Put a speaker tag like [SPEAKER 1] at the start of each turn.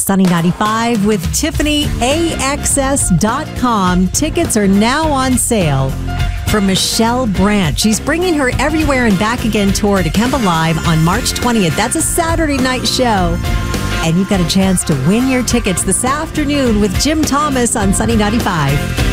[SPEAKER 1] Sunny 95 with TiffanyAXS.com. Tickets are now on sale for Michelle Branch. She's bringing her Everywhere and Back Again tour to Kemba Live on March 20th. That's a Saturday night show. And you've got a chance to win your tickets this afternoon with Jim Thomas on Sunny 95.